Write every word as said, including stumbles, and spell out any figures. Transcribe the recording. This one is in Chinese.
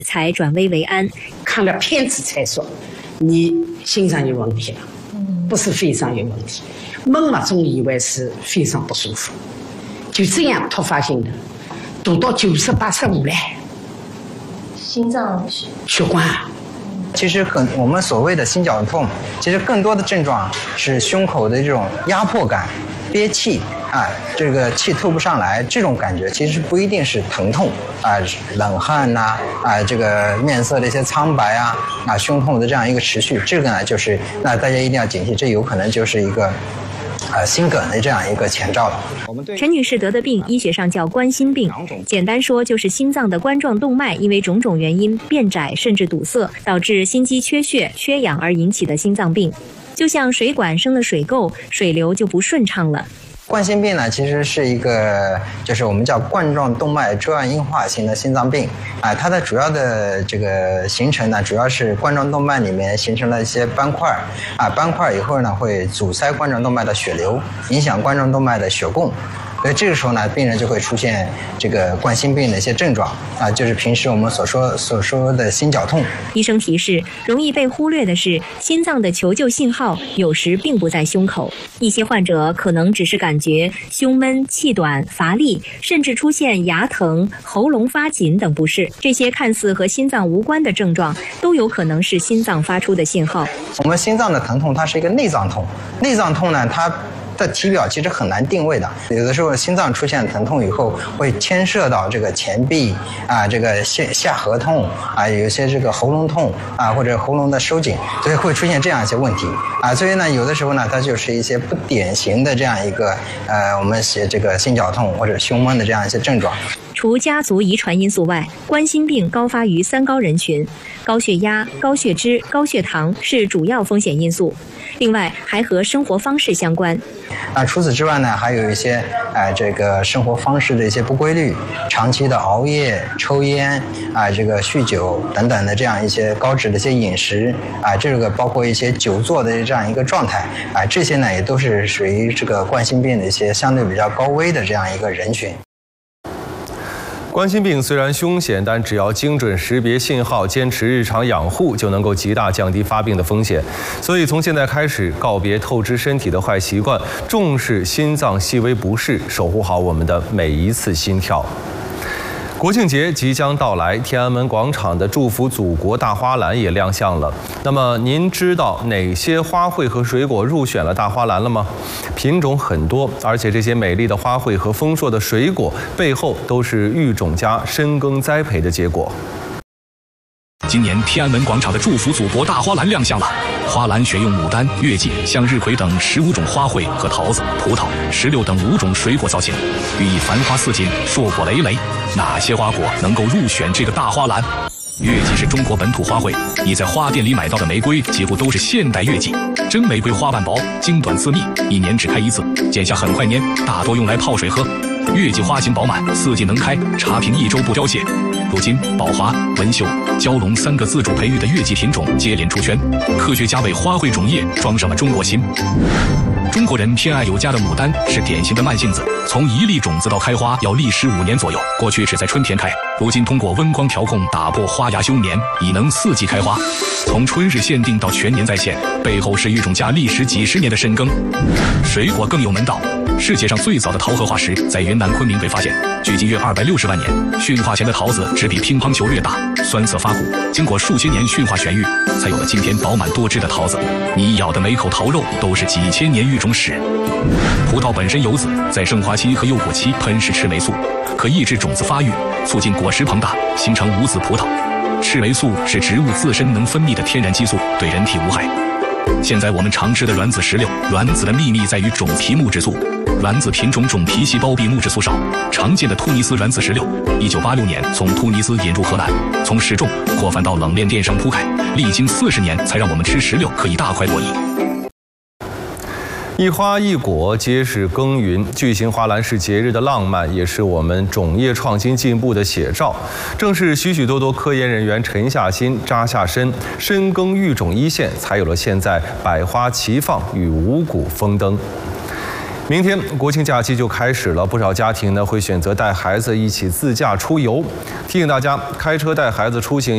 才转危为安。 看了片子才说你心脏有问题了，不是肺上有问题。懵了总以为是肺上不舒服，就这样突发性的读到九十八十五了， 心脏血管。 其实很，我们所谓的心绞痛，其实更多的症状是胸口的这种压迫感、憋气啊，这个气吐不上来，这种感觉其实不一定是疼痛啊，冷汗呐 啊, 啊，这个面色的一些苍白啊啊，胸痛的这样一个持续，这个呢就是那大家一定要警惕，这有可能就是一个呃心梗的这样一个前兆了。 陈女士得的病，医学上叫冠心病，简单说就是心脏的冠状动脉因为种种原因变窄甚至堵塞，导致心肌缺血、缺氧而引起的心脏病。就像水管生了水垢，水流就不顺畅了。 冠心病呢，其实是一个就是我们叫冠状动脉粥样硬化型的心脏病啊，它的主要的这个形成呢，主要是冠状动脉里面形成了一些斑块啊，斑块以后呢会阻塞冠状动脉的血流，影响冠状动脉的血供。所以这个时候呢，病人就会出现这个冠心病的一些症状啊，就是平时我们所说所说的心绞痛。 医生提示，容易被忽略的是，心脏的求救信号有时并不在胸口，一些患者可能只是感觉胸闷、气短、乏力，甚至出现牙疼、喉咙发紧等不适。这些看似和心脏无关的症状，都有可能是心脏发出的信号。 我们心脏的疼痛，它是一个内脏痛，内脏痛呢，它的体表其实很难定位的，有的时候心脏出现疼痛以后，会牵涉到这个前臂啊，这个下下颌痛啊，有一些这个喉咙痛啊，或者喉咙的收紧，所以会出现这样一些问题啊。所以呢，有的时候呢，它就是一些不典型的这样一个呃，我们写这个心绞痛或者胸闷的这样一些症状。 除家族遗传因素外，冠心病高发于三高人群，高血压、高血脂、高血糖是主要风险因素。另外，还和生活方式相关。 啊，除此之外呢，还有一些呃，这个生活方式的一些不规律，长期的熬夜、抽烟啊，这个酗酒等等的这样一些高脂的一些饮食啊，这个包括一些久坐的这样一个状态啊，这些呢也都是属于这个冠心病的一些相对比较高危的这样一个人群。 冠心病虽然凶险，但只要精准识别信号，坚持日常养护，就能够极大降低发病的风险。所以从现在开始，告别透支身体的坏习惯，重视心脏细微不适，守护好我们的每一次心跳。国庆节即将到来，天安门广场的祝福祖国大花篮也亮相了。那么您知道哪些花卉和水果入选了大花篮了吗？品种很多，而且这些美丽的花卉和丰硕的水果背后都是育种家深耕栽培的结果。 今年天安门广场的祝福祖国大花篮亮相了，花篮选用牡丹、月季、向日葵等十五种花卉和桃子、葡萄、石榴等五种水果造型，寓意繁花似锦、硕果累累。哪些花果能够入选这个大花篮？月季是中国本土花卉，你在花店里买到的玫瑰几乎都是现代月季。真玫瑰花瓣薄，茎短刺密，一年只开一次，见效很快蔫，大多用来泡水喝。月季花型饱满，四季能开，茶品一周不凋谢。如今，宝华、文秀、蛟龙三个自主培育的月季品种接连出圈，科学家为花卉种业装上了中国心。中国人偏爱有加的牡丹是典型的慢性子，从一粒种子到开花要历时五年左右。过去只在春天开，如今通过温光调控打破花芽休眠，已能四季开花。从春日限定到全年在线，背后是育种家历时几十年的深耕。水果更有门道，世界上最早的桃核化石在云南昆明被发现，距今约二百六十万年。驯化前的桃子只比乒乓球略大，酸涩发苦，经过数千年驯化选育，才有了今天饱满多汁的桃子。你咬的每口桃肉都是几千年育种史。葡萄本身有籽，在盛花期和幼果期喷食赤霉素，可抑制种子发育，促进果实膨大，形成无籽葡萄。赤霉素是植物自身能分泌的天然激素，对人体无害。现在我们常吃的软籽石榴，软籽的秘密在于种皮木质素。软籽品种种皮细胞壁木质素少，常见的突尼斯软籽石榴，一九八六年从突尼斯引入荷兰，从食种扩散到冷链电商铺开，历经四十年才让我们吃石榴可以大快朵颐。 一花一果皆是耕耘，巨型花篮是节日的浪漫，也是我们种业创新进步的写照。正是许许多多科研人员沉下心、扎下身，深耕育种一线，才有了现在百花齐放与五谷丰登。明天国庆假期就开始了，不少家庭呢会选择带孩子一起自驾出游。提醒大家，开车带孩子出行